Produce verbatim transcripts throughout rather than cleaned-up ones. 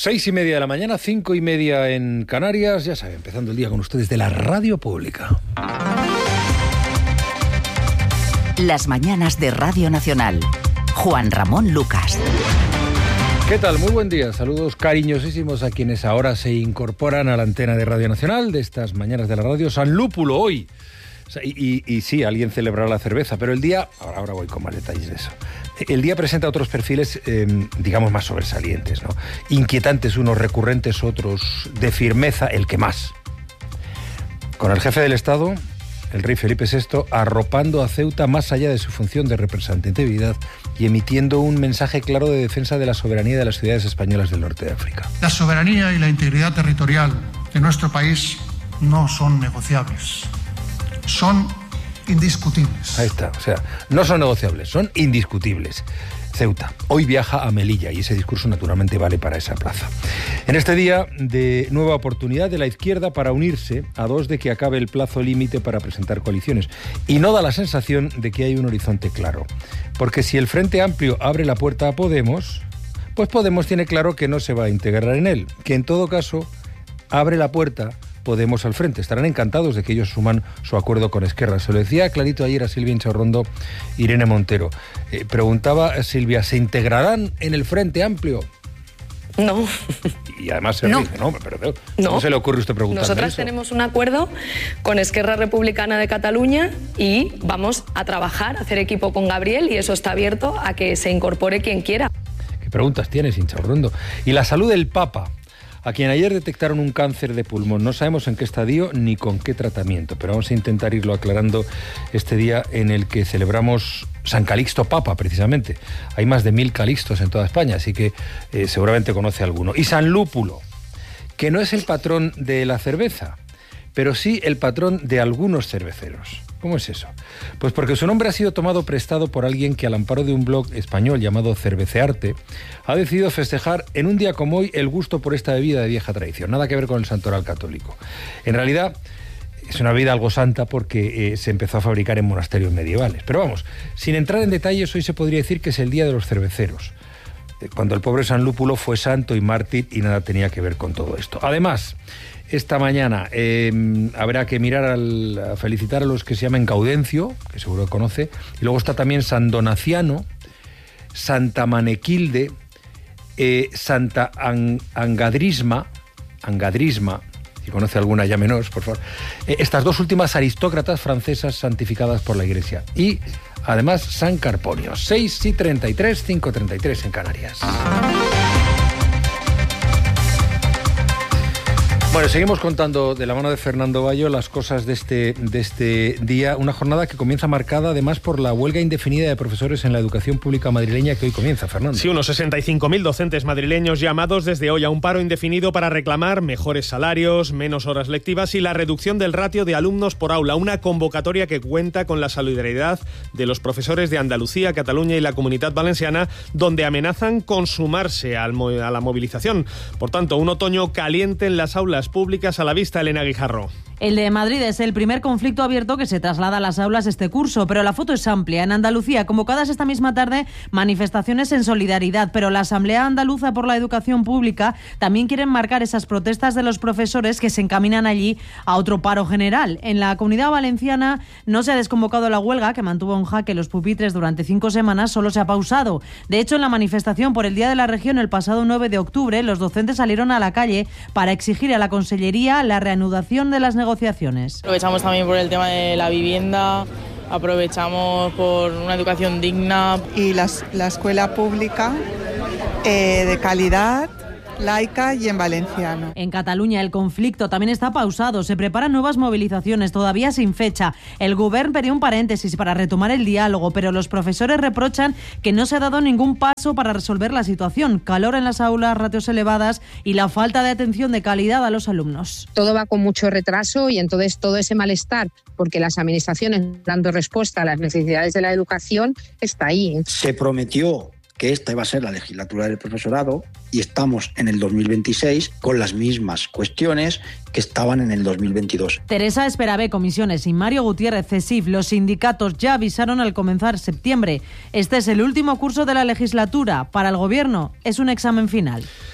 Seis y media de la mañana, cinco y media en Canarias. Ya saben, empezando el día con ustedes de la Radio Pública. Las mañanas de Radio Nacional. Juan Ramón Lucas. ¿Qué tal? Muy buen día. Saludos cariñosísimos a quienes ahora se incorporan a la antena de Radio Nacional de estas mañanas de la radio. San Lúpulo hoy. Y, y, y sí, alguien celebrará la cerveza, pero el día... Ahora, ahora voy con más detalles de eso. El día presenta otros perfiles, eh, digamos, más sobresalientes, ¿no? Inquietantes unos, recurrentes otros, de firmeza el que más. Con el jefe del Estado, el rey Felipe sexto, arropando a Ceuta más allá de su función de representatividad y emitiendo un mensaje claro de defensa de la soberanía de las ciudades españolas del norte de África. La soberanía y la integridad territorial de nuestro país no son negociables. Son indiscutibles. Ahí está, o sea, no son negociables, son indiscutibles. Ceuta hoy viaja a Melilla y ese discurso naturalmente vale para esa plaza. En este día de nueva oportunidad de la izquierda para unirse a dos de que acabe el plazo límite para presentar coaliciones. Y no da la sensación de que hay un horizonte claro. Porque si el Frente Amplio abre la puerta a Podemos, pues Podemos tiene claro que no se va a integrar en él. Que en todo caso abre la puerta Podemos al frente. Estarán encantados de que ellos suman su acuerdo con Esquerra. Se lo decía clarito ayer a Silvia Inchaurrondo, Irene Montero. Eh, preguntaba Silvia, ¿se integrarán en el Frente Amplio? No. Y además se no. ríe, ¿no? Pero, ¿cómo no. se le ocurre a usted preguntar Nosotras eso? Tenemos un acuerdo con Esquerra Republicana de Cataluña y vamos a trabajar, a hacer equipo con Gabriel, y eso está abierto a que se incorpore quien quiera. ¿Qué preguntas tienes, Inchaurrondo? Y la salud del Papa, a quien ayer detectaron un cáncer de pulmón. No sabemos en qué estadio ni con qué tratamiento, pero vamos a intentar irlo aclarando este día en el que celebramos San Calixto Papa, precisamente. Hay más de mil Calixtos en toda España, así que eh, seguramente conoce alguno. Y San Lúpulo, que no es el patrón de la cerveza, pero sí el patrón de algunos cerveceros. ¿Cómo es eso? Pues porque su nombre ha sido tomado prestado por alguien que, al amparo de un blog español llamado Cervecearte, ha decidido festejar en un día como hoy el gusto por esta bebida de vieja tradición. Nada que ver con el santoral católico. En realidad es una bebida algo santa porque eh, se empezó a fabricar en monasterios medievales. Pero vamos, sin entrar en detalles, hoy se podría decir que es el día de los cerveceros, cuando el pobre San Lúpulo fue santo y mártir y nada tenía que ver con todo esto. Además, esta mañana eh, habrá que mirar al, a felicitar a los que se llaman Gaudencio, que seguro que conoce, y luego está también San Donaciano, Santa Manequilde, eh, Santa An, Angadrisma, Angadrisma, si conoce alguna llámenos, por favor, eh, estas dos últimas aristócratas francesas santificadas por la Iglesia. Y además San Carponio, seis y treinta y tres, cinco y treinta y tres en Canarias. Bueno, seguimos contando de la mano de Fernando Bayo las cosas de este, de este día, una jornada que comienza marcada además por la huelga indefinida de profesores en la educación pública madrileña que hoy comienza, Fernando. Sí, unos sesenta y cinco mil docentes madrileños llamados desde hoy a un paro indefinido para reclamar mejores salarios, menos horas lectivas y la reducción del ratio de alumnos por aula, una convocatoria que cuenta con la solidaridad de los profesores de Andalucía, Cataluña y la Comunidad Valenciana, donde amenazan con sumarse al, a la movilización. Por tanto, un otoño caliente en las aulas públicas a la vista. Elena Guijarro. El de Madrid es el primer conflicto abierto que se traslada a las aulas este curso, pero la foto es amplia. En Andalucía, convocadas esta misma tarde, manifestaciones en solidaridad, pero la Asamblea Andaluza por la Educación Pública también quieren marcar esas protestas de los profesores que se encaminan allí a otro paro general. En la Comunidad Valenciana no se ha desconvocado la huelga, que mantuvo en jaque los pupitres durante cinco semanas, solo se ha pausado. De hecho, en la manifestación por el Día de la Región el pasado nueve de octubre, los docentes salieron a la calle para exigir a la Consellería la reanudación de las negociaciones. Aprovechamos también por el tema de la vivienda, aprovechamos por una educación digna. Y las, la escuela pública eh, de calidad, laica y en valenciano. En Cataluña el conflicto también está pausado. Se preparan nuevas movilizaciones, todavía sin fecha. El Govern pedía un paréntesis para retomar el diálogo, pero los profesores reprochan que no se ha dado ningún paso para resolver la situación. Calor en las aulas, ratios elevadas y la falta de atención de calidad a los alumnos. Todo va con mucho retraso y entonces todo ese malestar, porque las administraciones dando respuesta a las necesidades de la educación, está ahí. Se prometió que esta iba a ser la legislatura del profesorado y estamos en el dos mil veintiséis con las mismas cuestiones que estaban en el dos mil veintidós. Teresa Esperavé, Comisiones, y Mario Gutiérrez, CESIF, los sindicatos ya avisaron al comenzar septiembre. Este es el último curso de la legislatura. Para el Gobierno es un examen final.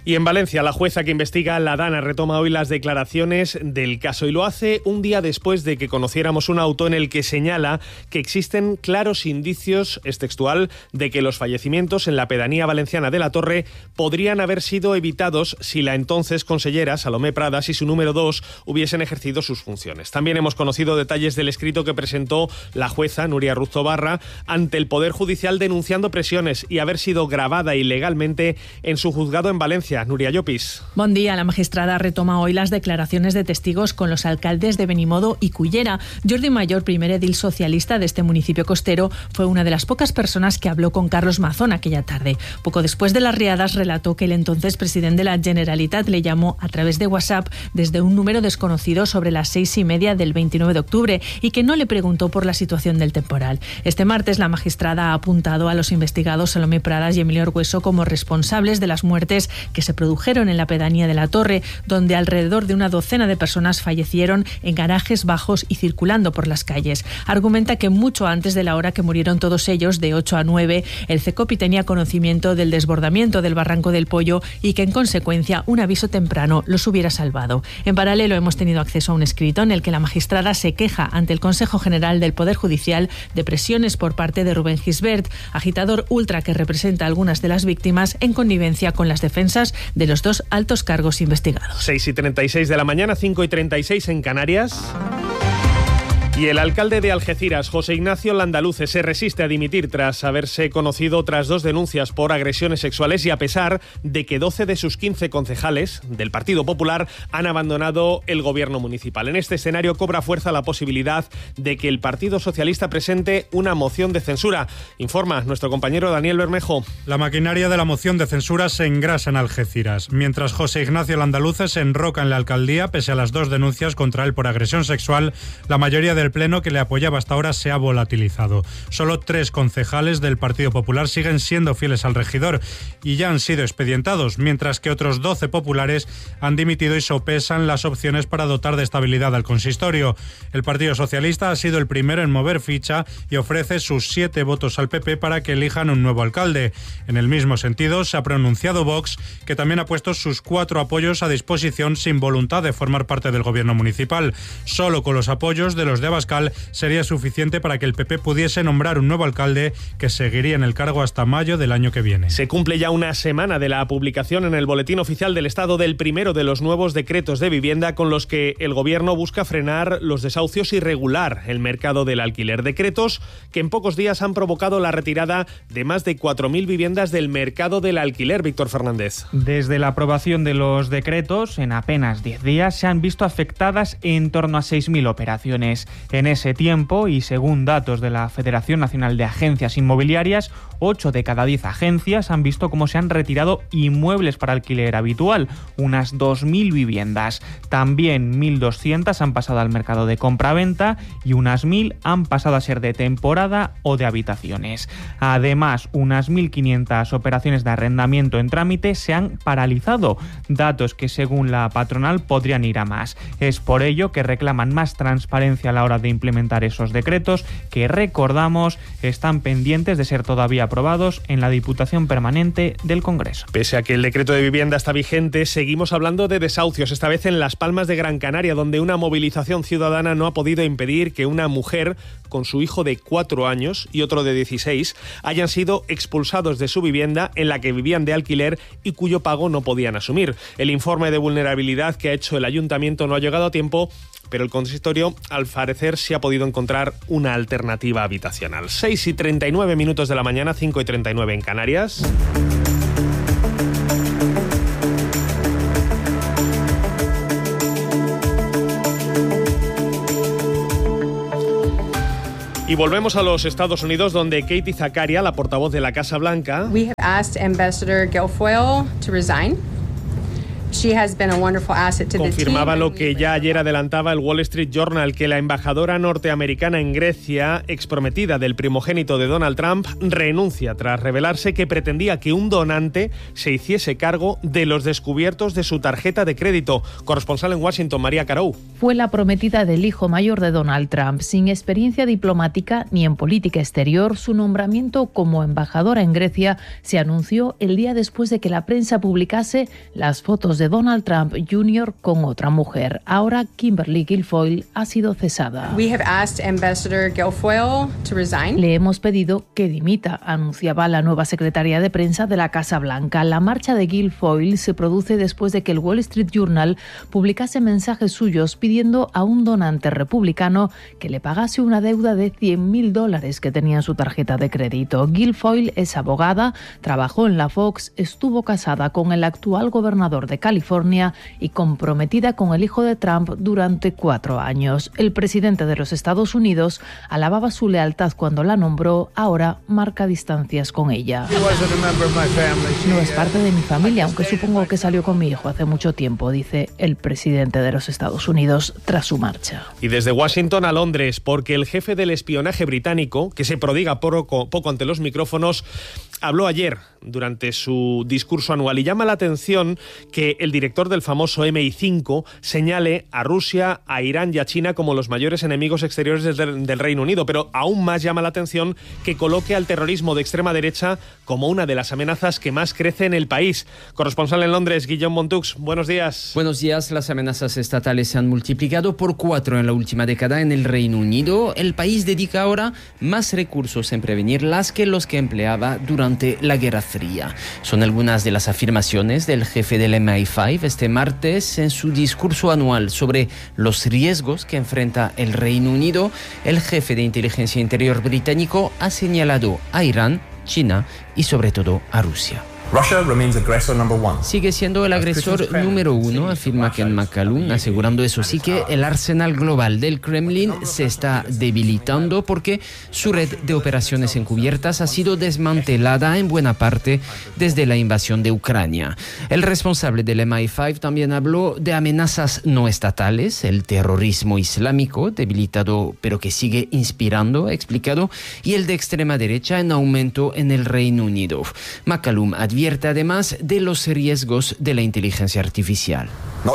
Y en Valencia, la jueza que investiga la Dana retoma hoy las declaraciones del caso y lo hace un día después de que conociéramos un auto en el que señala que existen claros indicios, es textual, de que los fallecimientos en la pedanía valenciana de La Torre podrían haber sido evitados si la entonces consellera Salomé Pradas y su número dos hubiesen ejercido sus funciones. También hemos conocido detalles del escrito que presentó la jueza Nuria Ruz Tobarra ante el Poder Judicial denunciando presiones y haber sido grabada ilegalmente en su juzgado en Valencia. Nuria Llopis. Buen día. La magistrada retoma hoy las declaraciones de testigos con los alcaldes de Benimodo y Cullera. Jordi Mayor, primer edil socialista de este municipio costero, fue una de las pocas personas que habló con Carlos Mazón aquella tarde. Poco después de las riadas relató que el entonces presidente de la Generalitat le llamó a través de WhatsApp desde un número desconocido sobre las seis y media del veintinueve de octubre y que no le preguntó por la situación del temporal. Este martes la magistrada ha apuntado a los investigados Salomé Pradas y Emilio Argueso como responsables de las muertes que se produjeron en la pedanía de La Torre, donde alrededor de una docena de personas fallecieron en garajes bajos y circulando por las calles. Argumenta que mucho antes de la hora que murieron todos ellos, de ocho a nueve, el CECOPI tenía conocimiento del desbordamiento del Barranco del Pollo y que en consecuencia un aviso temprano los hubiera salvado. En paralelo hemos tenido acceso a un escrito en el que la magistrada se queja ante el Consejo General del Poder Judicial de presiones por parte de Rubén Gisbert, agitador ultra que representa a algunas de las víctimas en connivencia con las defensas de los dos altos cargos investigados. seis y treinta y seis de la mañana, cinco y treinta y seis en Canarias. Y el alcalde de Algeciras, José Ignacio Landaluce, se resiste a dimitir tras haberse conocido tras dos denuncias por agresiones sexuales y a pesar de que doce de sus quince concejales del Partido Popular han abandonado el gobierno municipal. En este escenario cobra fuerza la posibilidad de que el Partido Socialista presente una moción de censura. Informa nuestro compañero Daniel Bermejo. La maquinaria de la moción de censura se engrasa en Algeciras. Mientras José Ignacio Landaluce se enroca en la alcaldía, pese a las dos denuncias contra él por agresión sexual, la mayoría de el pleno que le apoyaba hasta ahora se ha volatilizado. Solo tres concejales del Partido Popular siguen siendo fieles al regidor y ya han sido expedientados, mientras que otros doce populares han dimitido y sopesan las opciones para dotar de estabilidad al consistorio. El Partido Socialista ha sido el primero en mover ficha y ofrece sus siete votos al P P para que elijan un nuevo alcalde. En el mismo sentido, se ha pronunciado Vox, que también ha puesto sus cuatro apoyos a disposición sin voluntad de formar parte del gobierno municipal. Solo con los apoyos de los de Abascal sería suficiente para que el P P pudiese nombrar un nuevo alcalde que seguiría en el cargo hasta mayo del año que viene. Se cumple ya una semana de la publicación en el Boletín Oficial del Estado del primero de los nuevos decretos de vivienda con los que el Gobierno busca frenar los desahucios y regular el mercado del alquiler. Decretos que en pocos días han provocado la retirada de más de cuatro mil viviendas del mercado del alquiler. Víctor Fernández. Desde la aprobación de los decretos, en apenas diez días se han visto afectadas en torno a seis mil operaciones. En ese tiempo, y según datos de la Federación Nacional de Agencias Inmobiliarias, ocho de cada diez agencias han visto cómo se han retirado inmuebles para alquiler habitual, unas dos mil viviendas. También mil doscientas han pasado al mercado de compra-venta y unas mil han pasado a ser de temporada o de habitaciones. Además, unas mil quinientas operaciones de arrendamiento en trámite se han paralizado, datos que según la patronal podrían ir a más. Es por ello que reclaman más transparencia a la hora de implementar esos decretos que, recordamos, están pendientes de ser todavía aprobados en la Diputación Permanente del Congreso. Pese a que el decreto de vivienda está vigente, seguimos hablando de desahucios, esta vez en Las Palmas de Gran Canaria, donde una movilización ciudadana no ha podido impedir que una mujer con su hijo de cuatro años y otro de dieciséis hayan sido expulsados de su vivienda en la que vivían de alquiler y cuyo pago no podían asumir. El informe de vulnerabilidad que ha hecho el ayuntamiento no ha llegado a tiempo, pero el consistorio, al parecer, sí ha podido encontrar una alternativa habitacional. seis y treinta y nueve minutos de la mañana, cinco y treinta y nueve en Canarias. Y volvemos a los Estados Unidos, donde Katie Zakaria, la portavoz de la Casa Blanca, We have asked Ambassador Guilfoyle to resign. Confirmaba lo que ya ayer adelantaba el Wall Street Journal, que la embajadora norteamericana en Grecia, exprometida del primogénito de Donald Trump, renuncia tras revelarse que pretendía que un donante se hiciese cargo de los descubiertos de su tarjeta de crédito. Corresponsal en Washington, María Carou. Fue la prometida del hijo mayor de Donald Trump. Sin experiencia diplomática ni en política exterior, su nombramiento como embajadora en Grecia se anunció el día después de que la prensa publicase las fotos de Donald Trump junior con otra mujer. Ahora Kimberly Guilfoyle ha sido cesada. We have asked Ambassador Guilfoyle to resign. Le hemos pedido que dimita, anunciaba la nueva secretaria de prensa de la Casa Blanca. La marcha de Guilfoyle se produce después de que el Wall Street Journal publicase mensajes suyos pidiendo a un donante republicano que le pagase una deuda de cien mil dólares que tenía en su tarjeta de crédito. Guilfoyle es abogada, trabajó en la Fox, estuvo casada con el actual gobernador de California y comprometida con el hijo de Trump durante cuatro años. El presidente de los Estados Unidos alababa su lealtad cuando la nombró, ahora marca distancias con ella. No es parte de mi familia, aunque supongo que salió con mi hijo hace mucho tiempo, dice el presidente de los Estados Unidos tras su marcha. Y desde Washington a Londres, porque el jefe del espionaje británico, que se prodiga poco, poco ante los micrófonos, habló ayer durante su discurso anual y llama la atención que el director del famoso M I cinco señale a Rusia, a Irán y a China como los mayores enemigos exteriores del, del Reino Unido, pero aún más llama la atención que coloque al terrorismo de extrema derecha como una de las amenazas que más crece en el país. Corresponsal en Londres, Guillaume Montux, buenos días. Buenos días. Las amenazas estatales se han multiplicado por cuatro en la última década en el Reino Unido. El país dedica ahora más recursos en prevenirlas que los que empleaba durante la Guerra Fría. Son algunas de las afirmaciones del jefe del M I cinco este martes en su discurso anual sobre los riesgos que enfrenta el Reino Unido. El jefe de inteligencia interior británico ha señalado a Irán, China y sobre todo a Rusia. Sigue siendo el agresor número uno, afirma Ken McCallum, asegurando eso sí que el arsenal global del Kremlin se está debilitando porque su red de operaciones encubiertas ha sido desmantelada en buena parte desde la invasión de Ucrania. El responsable del M I cinco también habló de amenazas no estatales, el terrorismo islámico debilitado pero que sigue inspirando, ha explicado, y el de extrema derecha en aumento en el Reino Unido. McCallum advierte además de los riesgos de la inteligencia artificial.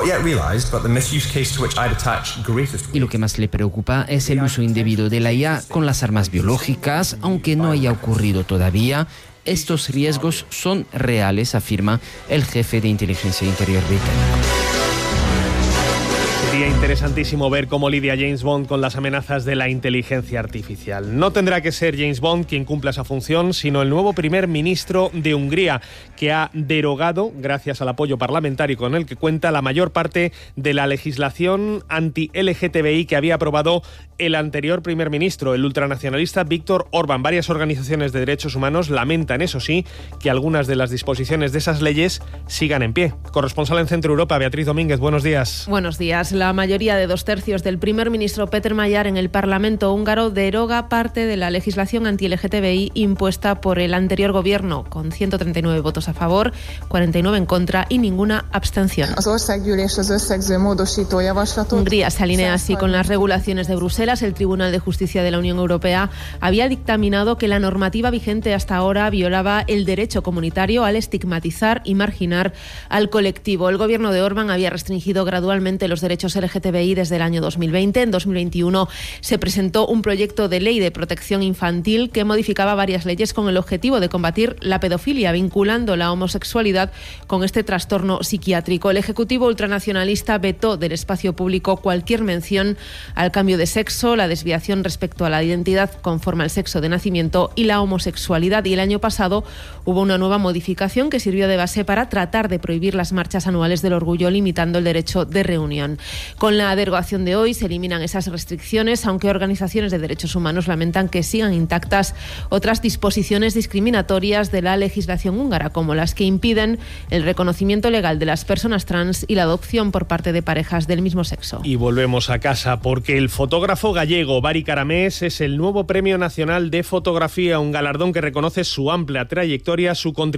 Y lo que más le preocupa es el uso indebido de la I A con las armas biológicas, aunque no haya ocurrido todavía. Estos riesgos son reales, afirma el jefe de inteligencia interior británico. Sería interesantísimo ver cómo lidia James Bond con las amenazas de la inteligencia artificial. No tendrá que ser James Bond quien cumpla esa función, sino el nuevo primer ministro de Hungría, que ha derogado, gracias al apoyo parlamentario con el que cuenta, la mayor parte de la legislación anti-L G T B I que había aprobado el anterior primer ministro, el ultranacionalista Viktor Orbán. Varias organizaciones de derechos humanos lamentan, eso sí, que algunas de las disposiciones de esas leyes sigan en pie. Corresponsal en Centro Europa, Beatriz Domínguez, buenos días. Buenos días. La mayoría de dos tercios del primer ministro Péter Magyar en el Parlamento húngaro deroga parte de la legislación anti-L G T B I impuesta por el anterior gobierno, con ciento treinta y nueve votos a favor, cuarenta y nueve en contra y ninguna abstención. Hungría se alinea así con las regulaciones de Bruselas. El Tribunal de Justicia de la Unión Europea había dictaminado que la normativa vigente hasta ahora violaba el derecho comunitario al estigmatizar y marginar al colectivo. El gobierno de Orbán había restringido gradualmente los derechos L G T B I desde el año dos mil veinte. En dos mil veintiuno se presentó un proyecto de ley de protección infantil que modificaba varias leyes con el objetivo de combatir la pedofilia, vinculando la homosexualidad con este trastorno psiquiátrico. El Ejecutivo ultranacionalista vetó del espacio público cualquier mención al cambio de sexo, la desviación respecto a la identidad conforme al sexo de nacimiento y la homosexualidad. Y el año pasado hubo una nueva modificación que sirvió de base para tratar de prohibir las marchas anuales del orgullo, limitando el derecho de reunión. Con la derogación de hoy se eliminan esas restricciones, aunque organizaciones de derechos humanos lamentan que sigan intactas otras disposiciones discriminatorias de la legislación húngara, como las que impiden el reconocimiento legal de las personas trans y la adopción por parte de parejas del mismo sexo. Y volvemos a casa porque el fotógrafo gallego Bari Caramés es el nuevo Premio Nacional de Fotografía, un galardón que reconoce su amplia trayectoria, su contribución